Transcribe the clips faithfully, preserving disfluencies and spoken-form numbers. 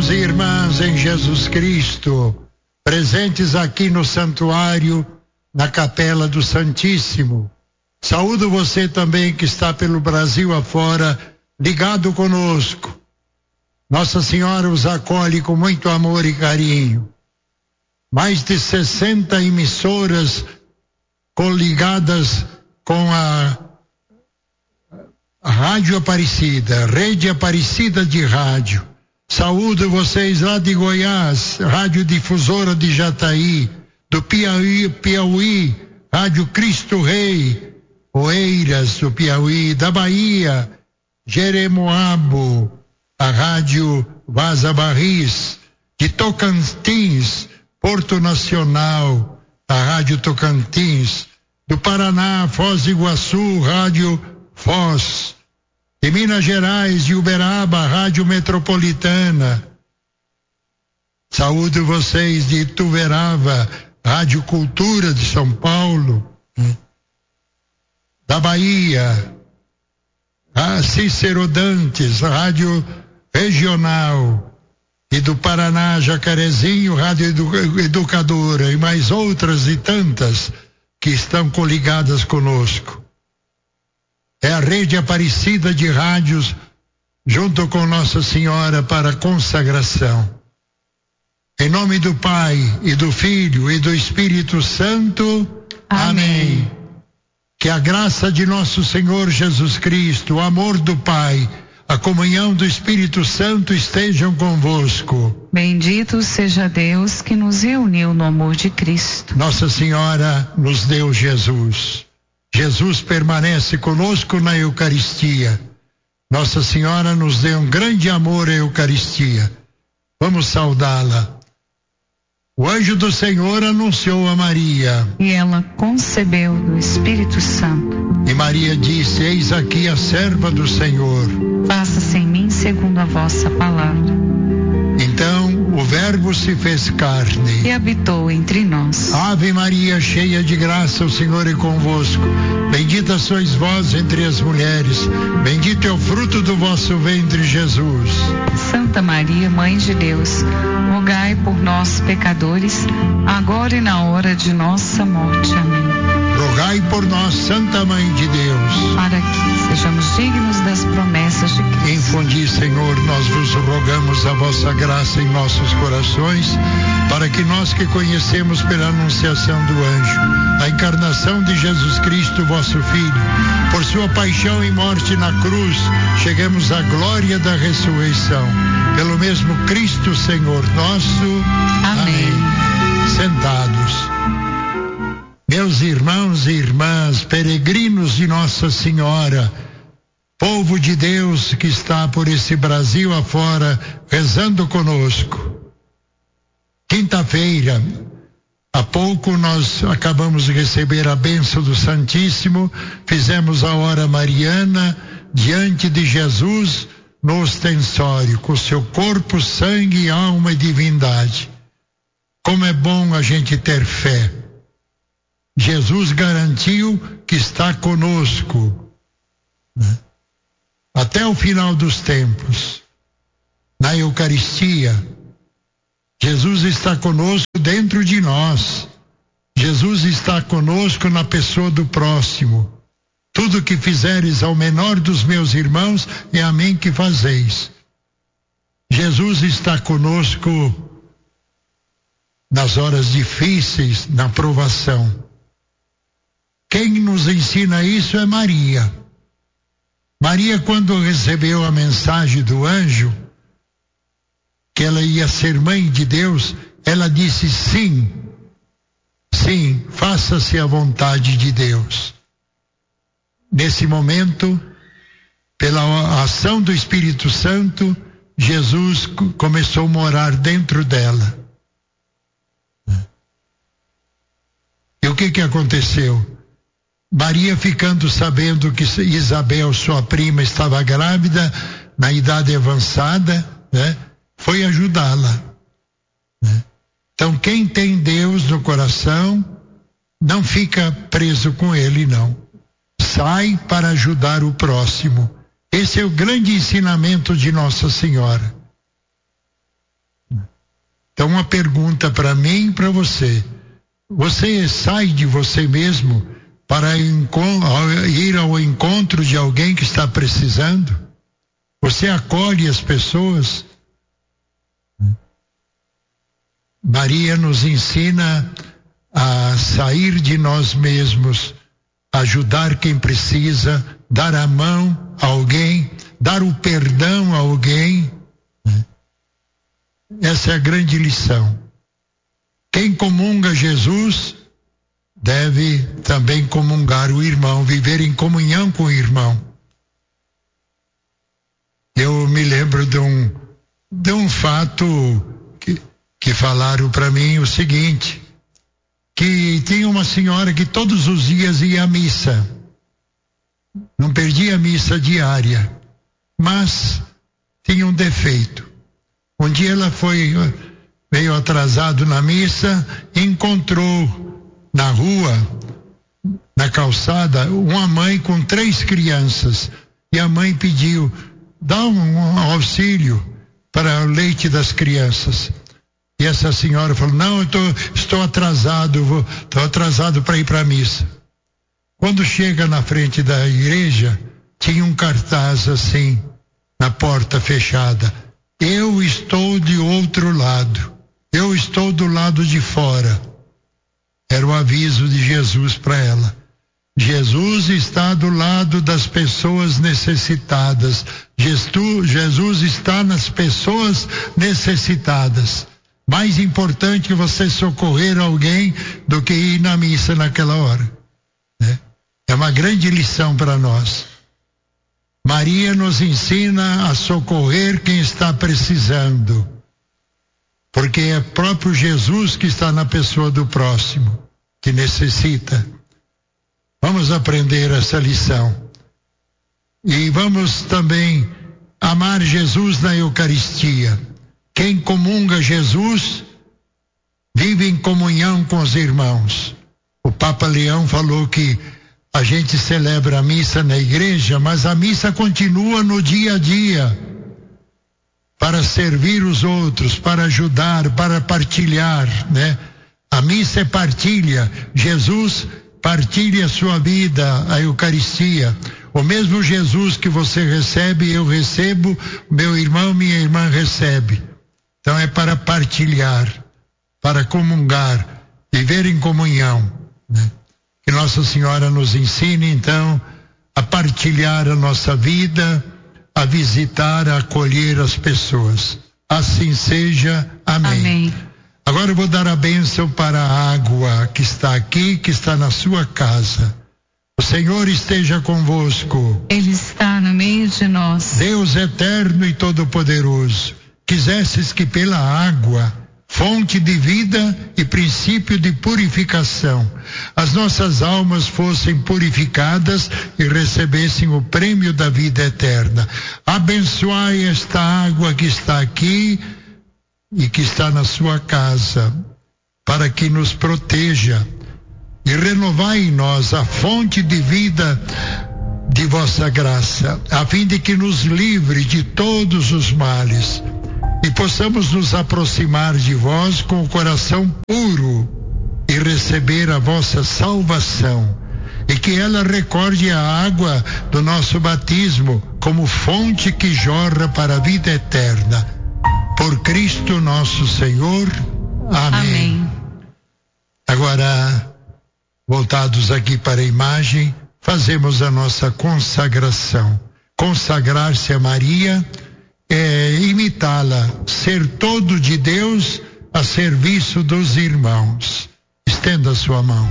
irmãos e irmãs em Jesus Cristo, presentes aqui no santuário, na Capela do Santíssimo. Saúdo você também que está pelo Brasil afora, ligado conosco. Nossa Senhora os acolhe com muito amor e carinho. Mais de sessenta emissoras coligadas com a Rádio Aparecida, Rede Aparecida de Rádio. Saúdo vocês lá de Goiás, Rádio Difusora de Jataí, do Piauí, Piauí, Rádio Cristo Rei, Oeiras do Piauí, da Bahia, Jeremoabo, a Rádio Vaza Barris, de Tocantins, Porto Nacional, a Rádio Tocantins, do Paraná, Foz do Iguaçu, Rádio Foz, de Minas Gerais, de Uberaba, Rádio Metropolitana. Saúdo vocês de Ituverava, Rádio Cultura de São Paulo, da Bahia, a Cícero Dantes, Rádio Regional, e do Paraná, Jacarezinho, Rádio Educadora, e mais outras e tantas que estão coligadas conosco. É a Rede Aparecida de Rádios, junto com Nossa Senhora para a consagração. Em nome do Pai, e do Filho, e do Espírito Santo. Amém. Amém. Que a graça de nosso Senhor Jesus Cristo, o amor do Pai, a comunhão do Espírito Santo estejam convosco. Bendito seja Deus que nos reuniu no amor de Cristo. Nossa Senhora nos deu Jesus. Jesus permanece conosco na Eucaristia. Nossa Senhora nos deu um grande amor à Eucaristia. Vamos saudá-la. O anjo do Senhor anunciou a Maria. E ela concebeu do Espírito Santo. E Maria disse: Eis aqui a serva do Senhor. Faça-se em mim segundo a vossa palavra. Então o Verbo se fez carne e habitou entre nós. Ave Maria, cheia de graça, o Senhor é convosco. Bendita sois vós entre as mulheres. Bendito é o fruto do vosso ventre, Jesus. Santa Maria, Mãe de Deus, rogai por nós, pecadores, agora e na hora de nossa morte. Amém. Rogai por nós, Santa Mãe de Deus, para que sejamos dignos das promessas de Cristo. Infundi, Senhor, nós vos rogamos a vossa graça em nossos corações, para que nós que conhecemos pela anunciação do anjo a encarnação de Jesus Cristo, vosso Filho, por sua paixão e morte na cruz, cheguemos à glória da ressurreição. Pelo mesmo Cristo, Senhor nosso. Amém. Amém. Sentados. Meus irmãos e irmãs, peregrinos de Nossa Senhora, povo de Deus que está por esse Brasil afora, rezando conosco. Quinta-feira, há pouco nós acabamos de receber a bênção do Santíssimo, fizemos a hora mariana diante de Jesus no ostensório, com seu corpo, sangue, alma e divindade. Como é bom a gente ter fé. Jesus garantiu que está conosco, né? Até o final dos tempos. Na Eucaristia, Jesus está conosco dentro de nós. Jesus está conosco na pessoa do próximo. Tudo que fizeres ao menor dos meus irmãos, é a mim que fazeis. Jesus está conosco nas horas difíceis, na provação. Quem nos ensina isso é Maria. Maria, quando recebeu a mensagem do anjo, que ela ia ser mãe de Deus, ela disse sim, sim, faça-se a vontade de Deus. Nesse momento, pela ação do Espírito Santo, Jesus começou a morar dentro dela. E o que que aconteceu? Maria, ficando sabendo que Isabel, sua prima, estava grávida, na idade avançada, né, foi ajudá-la. Né? Então, quem tem Deus no coração, não fica preso com ele, não. Sai para ajudar o próximo. Esse é o grande ensinamento de Nossa Senhora. uma pergunta para mim e para você. Você sai de você mesmo para ir ao encontro de alguém que está precisando? Você acolhe as pessoas? Maria nos ensina a sair de nós mesmos, ajudar quem precisa, dar a mão a alguém, dar o perdão a alguém. Essa é a grande lição. Quem comunga Jesus deve também comungar o irmão, viver em comunhão com o irmão. Eu me lembro de um, de um fato que, que falaram para mim o seguinte, que tinha uma senhora que todos os dias ia à missa, não perdia a missa diária, mas tinha um defeito. Um dia ela foi, veio atrasado na missa, encontrou na rua, na calçada, uma mãe com três crianças, e a mãe pediu, dá um, um auxílio para o leite das crianças. E essa senhora falou, não, eu tô, estou atrasado, vou, estou atrasado para ir para a missa. Quando chega na frente da igreja, tinha um cartaz assim, na porta fechada, eu estou de outro lado, eu estou do lado de fora. Era o aviso de Jesus para ela. Jesus está do lado das pessoas necessitadas. Jesus está nas pessoas necessitadas. Mais importante você socorrer alguém do que ir na missa naquela hora, né? É uma grande lição para nós. Maria nos ensina a socorrer quem está precisando, porque é próprio Jesus que está na pessoa do próximo, que necessita. Vamos aprender essa lição. E vamos também amar Jesus na Eucaristia. Quem comunga Jesus vive em comunhão com os irmãos. O Papa Leão falou que a gente celebra a missa na igreja, mas a missa continua no dia a dia, para servir os outros, para ajudar, para partilhar, né? A missa é partilha. Jesus partilha a sua vida, a Eucaristia. O mesmo Jesus que você recebe, eu recebo, meu irmão, minha irmã recebe. Então é para partilhar, para comungar, viver em comunhão, né? Que Nossa Senhora nos ensine, então, a partilhar a nossa vida, a visitar, a acolher as pessoas. Assim seja. Amém. Amém. Agora eu vou dar a bênção para a água que está aqui, que está na sua casa. O Senhor esteja convosco. Ele está no meio de nós. Deus eterno e todo-poderoso, quisesses que pela água, fonte de vida e princípio de purificação, as nossas almas fossem purificadas e recebessem o prêmio da vida eterna. Abençoai esta água que está aqui e que está na sua casa, para que nos proteja, e renovai em nós a fonte de vida de vossa graça, a fim de que nos livre de todos os males e possamos nos aproximar de vós com o coração puro e receber a vossa salvação, e que ela recorde a água do nosso batismo como fonte que jorra para a vida eterna. Por Cristo nosso Senhor. Amém. Amém. Agora, voltados aqui para a imagem, fazemos a nossa consagração. Consagrar-se a Maria é imitá-la, ser todo de Deus a serviço dos irmãos. Estenda a sua mão.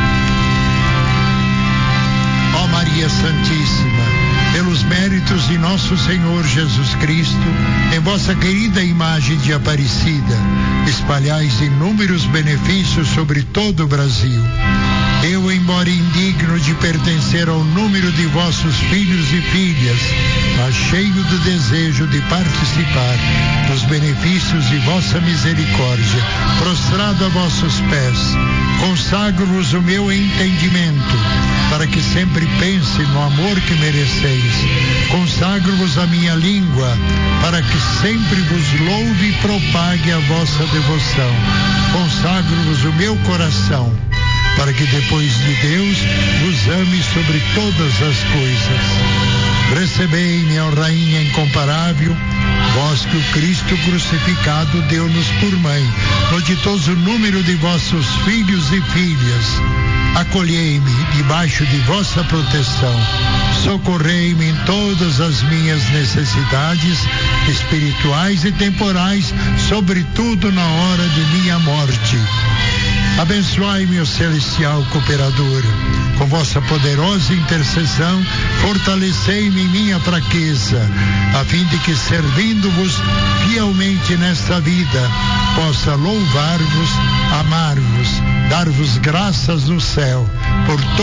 Ó Maria Santíssima, pelos méritos de nosso Senhor Jesus Cristo, em vossa querida imagem de Aparecida, espalhais inúmeros benefícios sobre todo o Brasil. Eu, embora indigno de pertencer ao número de vossos filhos e filhas, mas cheio do desejo de participar dos benefícios de vossa misericórdia, prostrado a vossos pés, consagro-vos o meu entendimento, para que sempre pense no amor que mereceis. Consagro-vos a minha língua, para que sempre vos louve e propague pague a vossa devoção. Consagro-vos o meu coração, para que depois de Deus vos ame sobre todas as coisas. Recebei-me, ó Rainha incomparável, vós que o Cristo crucificado deu-nos por mãe, no ditoso número de vossos filhos e filhas. Acolhei-me debaixo de vossa proteção. Socorrei-me em todas as minhas necessidades espirituais e temporais, sobretudo na hora de minha morte. Abençoai-me, ó celestial cooperador. Com vossa poderosa intercessão, fortalecei-me em minha fraqueza, a fim de que, servindo-vos fielmente nesta vida, possa louvar-vos, amar-vos, dar-vos graças no céu, por